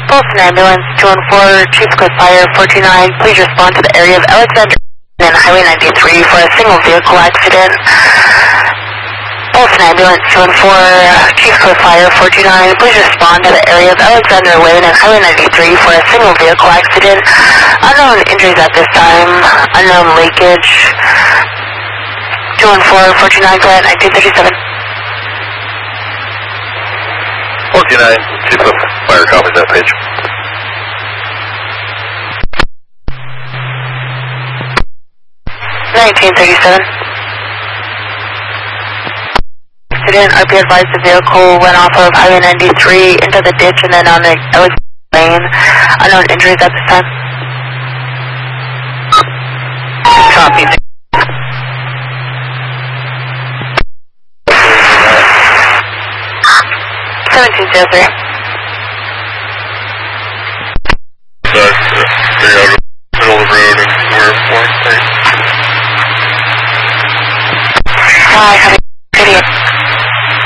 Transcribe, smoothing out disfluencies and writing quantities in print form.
Bolson Ambulance 214, Chief Coast Fire 429, please respond to the area of Alexander and Highway 93 for a single vehicle accident. Bolson Ambulance 214, Chief Coast Fire 429, please respond to the area of Alexander Lane and Highway 93 for a single vehicle accident. Unknown injuries at this time, unknown leakage. 214, 429, go ahead, 1937. 49, Chief of Fire, copies that page. Accident, RP advised the vehicle went off of Highway 93 into the ditch and then on the Alexander Lane. Unknown injuries at this time. Copy. 1703. So, figure out the middle of the road and where 4 Hi,